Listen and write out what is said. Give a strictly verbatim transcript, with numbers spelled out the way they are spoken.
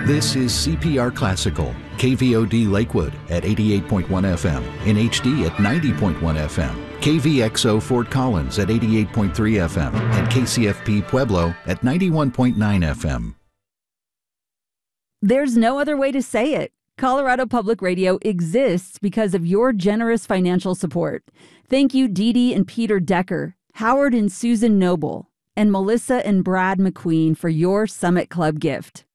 This is C P R Classical, K V O D Lakewood at eighty-eight point one F M, in H D at ninety point one F M, K V X O Fort Collins at eighty-eight point three F M, and K C F P Pueblo at ninety-one point nine F M. There's no other way to say it. Colorado Public Radio exists because of your generous financial support. Thank you, Dee Dee and Peter Decker, Howard and Susan Noble, and Melissa and Brad McQueen for your Summit Club gift.